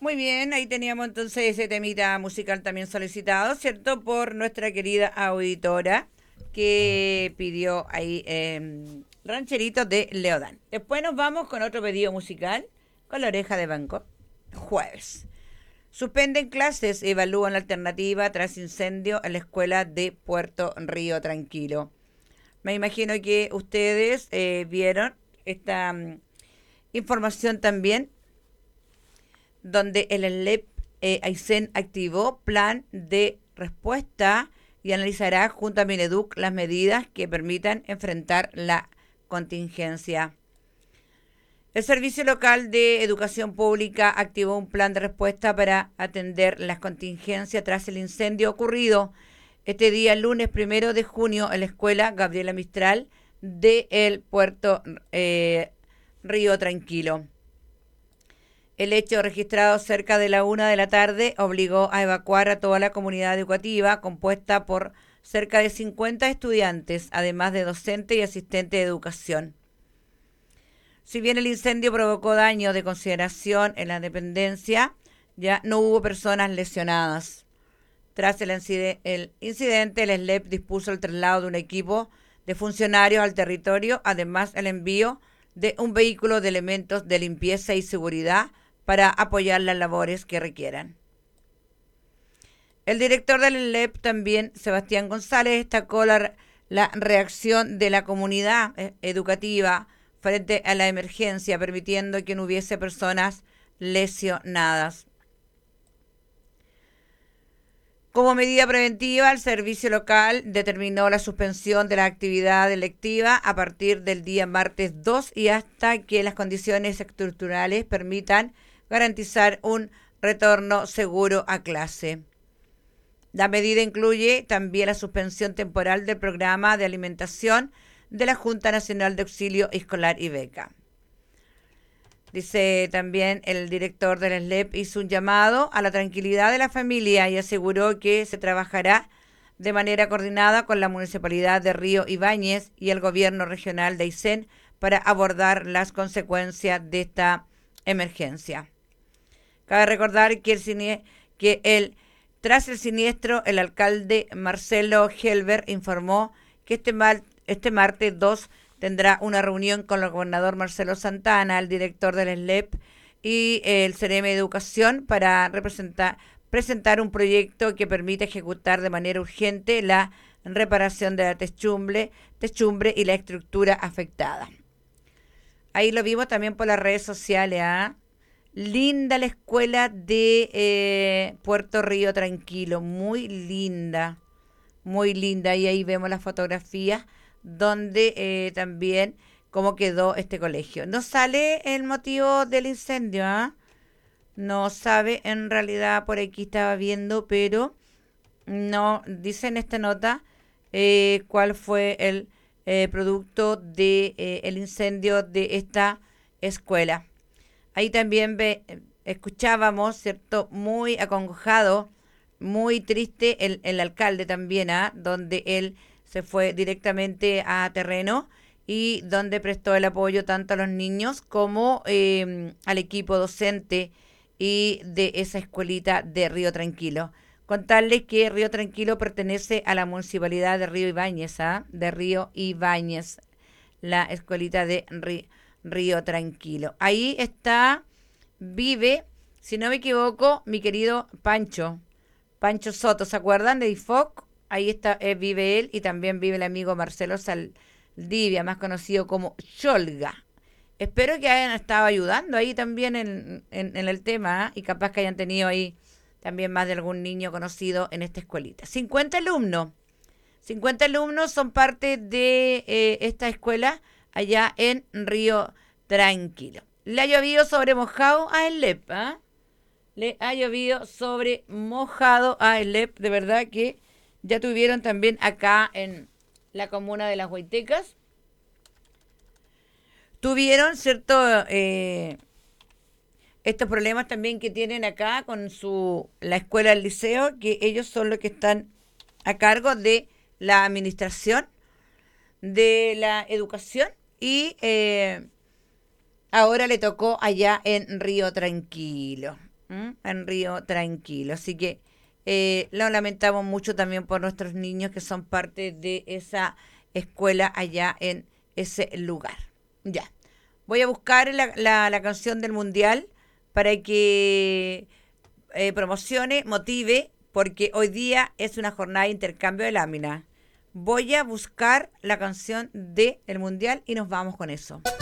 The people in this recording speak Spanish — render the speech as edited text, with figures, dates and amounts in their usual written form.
Muy bien, ahí teníamos entonces ese temita musical también solicitado, ¿cierto? Por nuestra querida auditora que pidió ahí Rancherito de Leodán. Después nos vamos con otro pedido musical, con La Oreja de Banco. Jueves. Suspenden clases, evalúan la alternativa tras incendio en la escuela de Puerto Río Tranquilo. Me imagino que ustedes vieron esta información también donde el ENLEP Aysén activó plan de respuesta y analizará junto a Mineduc las medidas que permitan enfrentar la contingencia. El Servicio Local de Educación Pública activó un plan de respuesta para atender las contingencias tras el incendio ocurrido este día, lunes 1 de junio, en la escuela Gabriela Mistral de el Puerto Río Tranquilo. El hecho registrado cerca de la 1 de la tarde obligó a evacuar a toda la comunidad educativa, compuesta por cerca de 50 estudiantes, además de docentes y asistentes de educación. Si bien el incendio provocó daños de consideración en la dependencia, ya no hubo personas lesionadas. Tras el incidente, el SLEP dispuso el traslado de un equipo de funcionarios al territorio, además el envío de un vehículo de elementos de limpieza y seguridad para apoyar las labores que requieran. El director del SLEP también, Sebastián González, destacó la reacción de la comunidad educativa frente a la emergencia, permitiendo que no hubiese personas lesionadas. Como medida preventiva, el servicio local determinó la suspensión de la actividad electiva a partir del día martes 2 y hasta que las condiciones estructurales permitan garantizar un retorno seguro a clase. La medida incluye también la suspensión temporal del programa de alimentación de la Junta Nacional de Auxilio Escolar y Beca. Dice también el director del SLEP hizo un llamado a la tranquilidad de la familia y aseguró que se trabajará de manera coordinada con la Municipalidad de Río Ibáñez y el Gobierno Regional de Aysén para abordar las consecuencias de esta emergencia. Cabe recordar que tras el siniestro, el alcalde Marcelo Helber informó que este martes 2 tendrá una reunión con el gobernador Marcelo Santana, el director del SLEP y el CRM de Educación para presentar un proyecto que permite ejecutar de manera urgente la reparación de la techumbre y la estructura afectada. Ahí lo vimos también por las redes sociales, ¿ah? Linda la escuela de Puerto Río Tranquilo, muy linda, y ahí vemos las fotografías donde también cómo quedó este colegio. No sale el motivo del incendio, ¿ah? No sabe, en realidad por aquí estaba viendo, pero no dice en esta nota cuál fue el producto de el incendio de esta escuela. Ahí también escuchábamos, ¿cierto? Muy acongojado, muy triste el alcalde también, ¿ah? Donde él se fue directamente a terreno y donde prestó el apoyo tanto a los niños como al equipo docente y de esa escuelita de Río Tranquilo. Contarles que Río Tranquilo pertenece a la municipalidad de Río Ibáñez, ¿ah? De Río Ibáñez, la escuelita de Río Tranquilo. Ahí vive, si no me equivoco, mi querido Pancho Soto, ¿se acuerdan de IFOC? Ahí vive él y también vive el amigo Marcelo Saldivia, más conocido como Cholga. Espero que hayan estado ayudando ahí también en el tema, ¿eh? Y capaz que hayan tenido ahí también más de algún niño conocido en esta escuelita. 50 alumnos. 50 alumnos son parte de esta escuela allá en Río Tranquilo. Le ha llovido sobre mojado a el LEP, ¿eh? Le ha llovido sobre mojado a el LEP. De verdad que ya tuvieron también acá en la comuna de Las Huaytecas. Tuvieron, ¿cierto? Estos problemas también que tienen acá con la escuela del liceo, que ellos son los que están a cargo de la administración de la educación y ahora le tocó allá en Río Tranquilo. en Río Tranquilo. Así que lo lamentamos mucho también por nuestros niños que son parte de esa escuela allá en ese lugar. Ya. Voy a buscar la canción del Mundial para que promocione, motive, porque hoy día es una jornada de intercambio de láminas. Voy a buscar la canción del Mundial y nos vamos con eso.